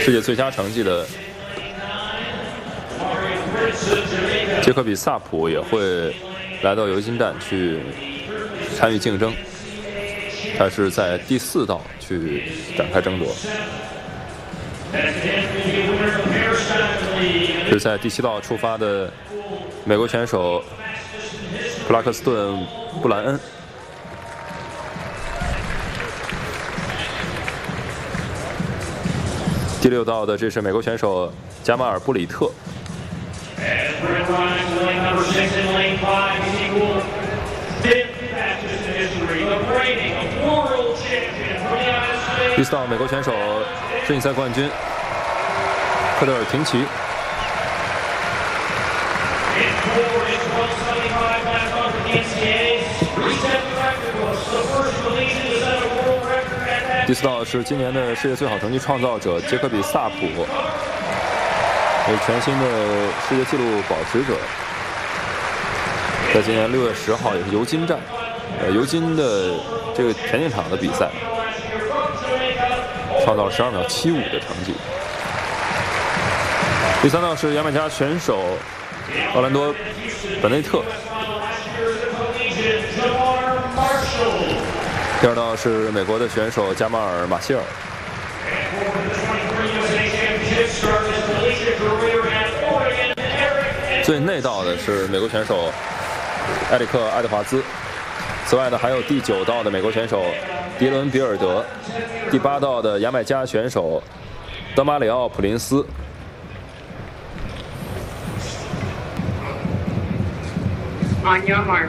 世界最佳成绩的杰科比·萨普也会来到尤金站去参与竞争。他是在第4道去展开争夺，是在第7道出发的美国选手克拉克斯顿·布莱恩。第6道的这是美国选手加马尔·布里特。第4道美国选手世锦赛冠军科特尔廷奇。第4道是今年的世界最好成绩创造者杰科比·萨普，也是全新的世界纪录保持者，在今年6月10号也是尤金站，尤金的这个田径场的比赛，创造了12秒75的成绩。第3道是牙买加选手奥兰多·本内特。第2道是美国的选手加马尔·马歇尔。最内道的是美国选手埃里克·爱德华兹。此外呢，还有第9道的美国选手迪伦·比尔德，第8道的牙买加选手德马里奥·普林斯。 On your mark.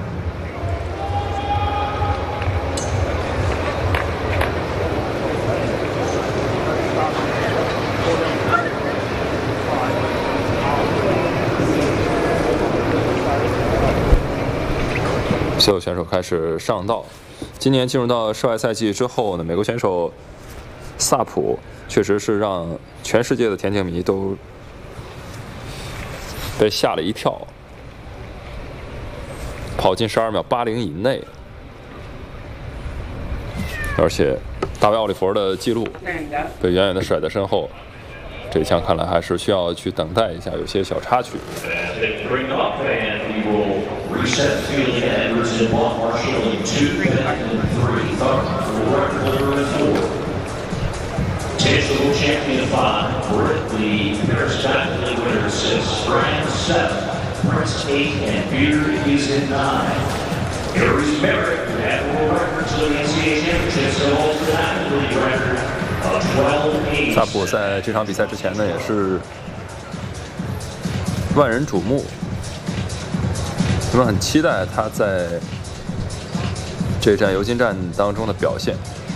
所有选手开始上道。今年进入到室外赛季之后呢，美国选手萨普确实是让全世界的田径迷都被吓了一跳，跑进12秒80以内，而且大卫·奥利弗的记录被远远的甩在身后。这一项看来还是需要去等待一下，有些小插曲。Reset Field Edwards and Juan Marshall in 2 and 3. For record in 4. Potential champion 5. Britley, Paris Batley winner 6. Brian 7. Prince 8 and Beard is in 9. Aries Merrick at world records of the NCAA championships and holds the national record of 12-8. 萨普在这场比赛之前呢，也是万人瞩目。我们很期待他在这站尤金站当中的表现。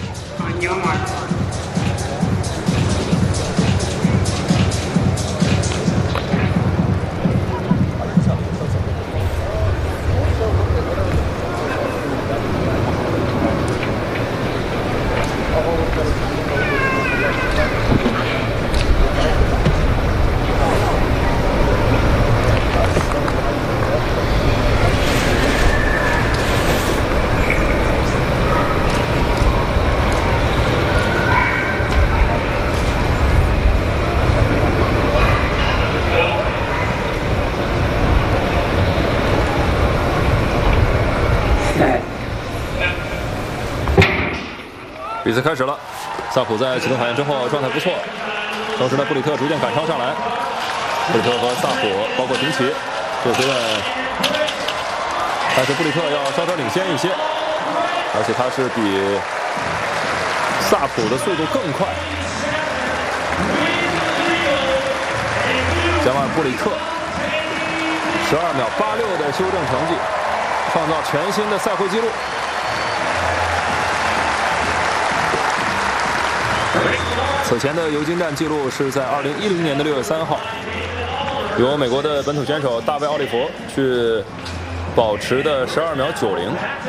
比赛开始了，萨普在启动反应之后状态不错，同时呢，布里特逐渐赶超上来。布里特和萨普包括廷奇这个阶段，但是布里特要稍稍领先一些，而且他是比萨普的速度更快。加马尔·布里特12秒86的修正成绩，创造全新的赛会纪录。此前的尤金站纪录是在2010年的6月3号，由美国的本土选手大卫·奥利弗去保持的12秒90。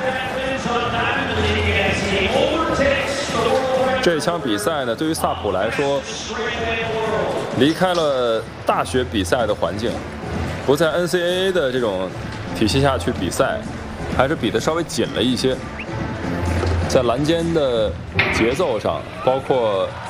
这场比赛呢，对于萨普来说，离开了大学比赛的环境，不在 NCAA 的这种体系下去比赛，还是比得稍微紧了一些。在栏间的节奏上，包括